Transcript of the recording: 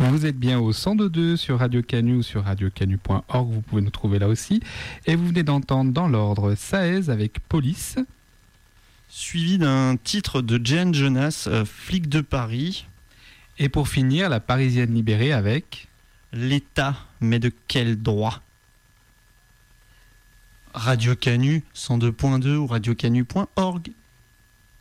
Vous êtes bien au 102.2 sur Radio Canu ou sur radiocanu.org, vous pouvez nous trouver là aussi. Et vous venez d'entendre dans l'ordre Saez avec Police. Suivi d'un titre de Jean Jonas, Flic de Paris. Et pour finir, la Parisienne libérée avec L'État, mais de quel droit? Radio Canu 102.2 ou radiocanu.org.